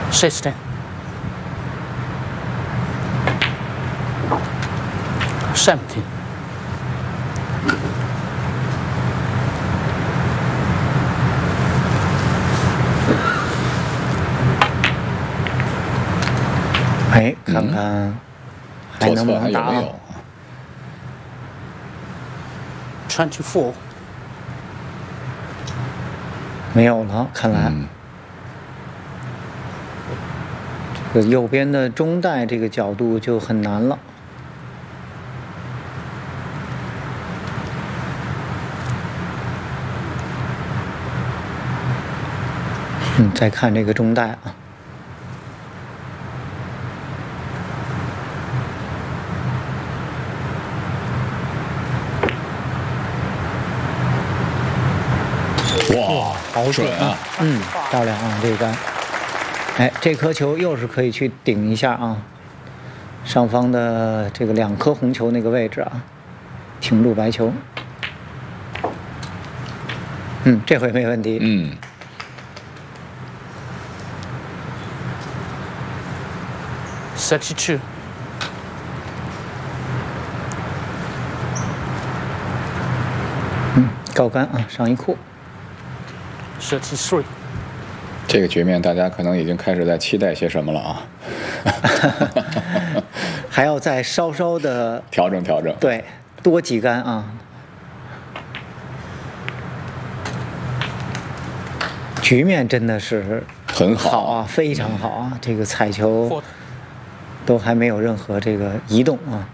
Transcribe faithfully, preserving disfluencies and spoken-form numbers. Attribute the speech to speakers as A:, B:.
A: sixteen, seventeen,
B: 哎，看看还能不能打啊？
A: twenty-four,
B: 没有了，看来。
C: 嗯
B: 这个右边的中带这个角度就很难了。嗯，再看这个中带啊。
C: 哇，
B: 好
C: 准啊！
B: 嗯，漂亮啊，这个杆。哎，这颗球又是可以去顶一下啊，上方的这个两颗红球那个位置啊，停住白球。嗯，这回没问题。
C: 嗯，
A: thirty-two,
B: 嗯，高杆啊，上一库。
A: thirty-three,
C: 这个局面大家可能已经开始在期待些什么了啊！
B: 还要再稍稍的
C: 调整调整，
B: 对，多几杆啊。局面真的是
C: 很好
B: 好啊，非常好啊！这个彩球
A: forty,
B: 都还没有任何这个移动啊。